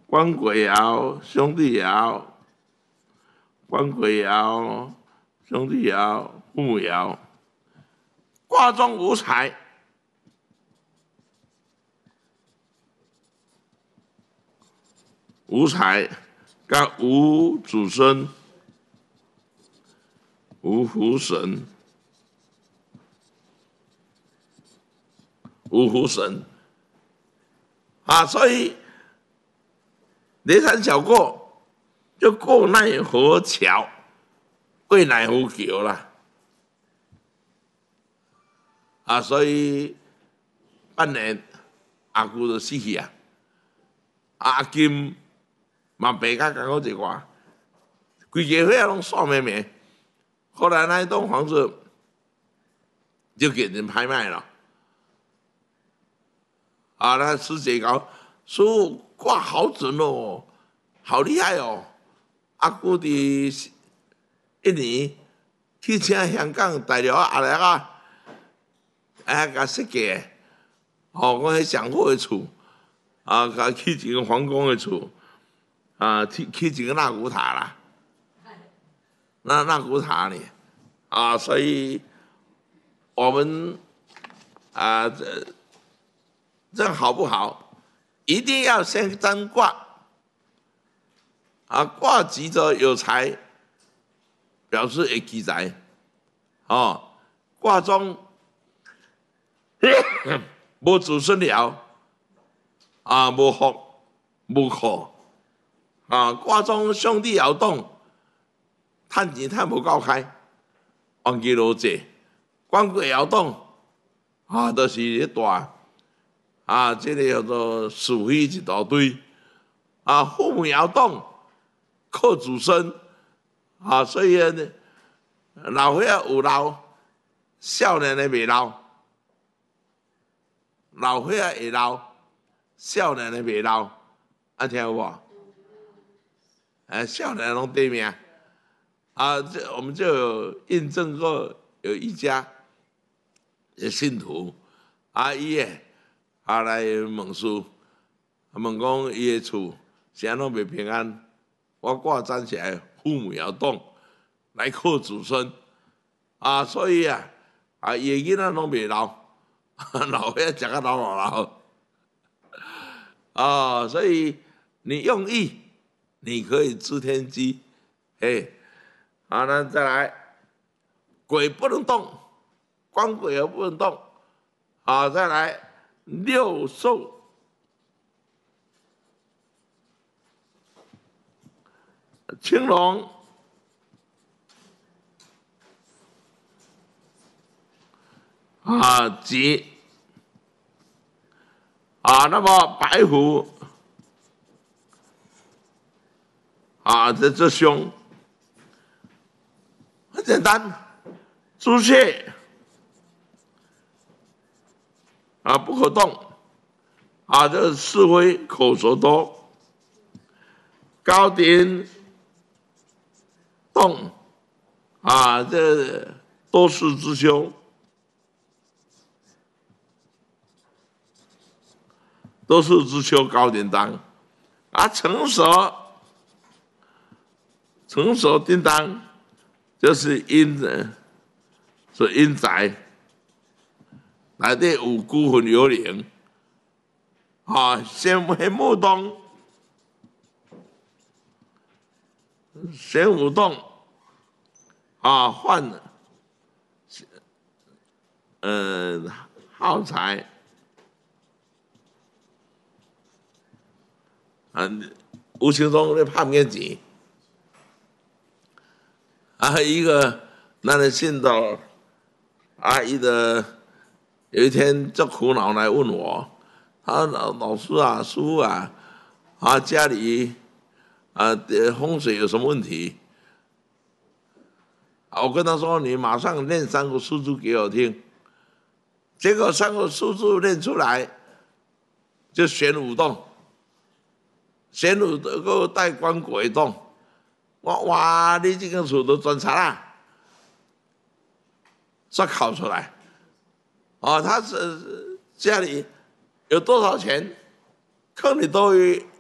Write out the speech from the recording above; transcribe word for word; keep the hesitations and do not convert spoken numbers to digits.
官鬼爻、兄弟爻、官鬼爻、兄弟爻、父母爻，卦中无财，无财，甲无子孙，无福神，无福神啊，所以雷山小过就过奈何桥，过奈何桥啦。啊，所以半年阿姑就死去啊，阿金嘛白甲艰苦一寡，规家伙拢煞咩咩。后来那一栋房子就给人拍卖了，啊，那师姐讲说挂好准哦，好厉害哦，阿姑伫一年去请香港大陆阿来啊。哎，甲设计的，哦，我迄上好的厝，啊，甲起一个皇宫的厝，啊，起起一个纳古塔啦，那纳古塔呢，啊，所以我们啊，这这好不好？一定要先占卦，啊，卦吉则有财，表示会积财，哦，卦中。无子孙了，啊，无福无祸，啊，卦中兄弟爻动，趁钱趁无够开，忘记罗济，官鬼爻动，啊，都、就是一大，啊，这个叫做是非一大堆，啊，父母爻动，靠子孙，啊，所以呢，老岁仔有老，少年的未老。老岁仔会老，少年的袂老，啊，听有无？哎，少年拢得命，啊，这我们就有印证过，有一家的信徒，啊，伊诶，啊来问事，问讲伊诶厝啥拢袂平安，我挂站起来，父母要动，来靠子孙，啊，所以啊，啊，伊诶囡仔拢袂老。老岁仔食个老老老，哦，所以你用意，你可以知天机，嘿，好，那再来，鬼不能动，官鬼也不能动，好，再来六兽，青龙。啊，吉啊，那么白虎啊，这这凶很简单，朱雀啊不可动啊，这是非口舌多，高鼎动啊，这多事之凶。都是之秋高叮当，啊，成熟，成熟叮当，就是阴人，是阴宅，内底有孤魂幽灵，啊，先黑木东，玄武洞，啊，换，呃，耗材。啊，无形中咧拍面钱，啊，一个那人信到，啊，伊的有一天就苦恼来问我，他老老师啊，师傅啊，啊，家里啊风水有什么问题？啊，我跟他说，你马上念三个数字给我听。结果三个数字念出来，就玄武洞。玄武那个带官鬼洞，我哇，你这个厝都赚财啦，再考出来，哦，他是家里有多少钱，坑里都有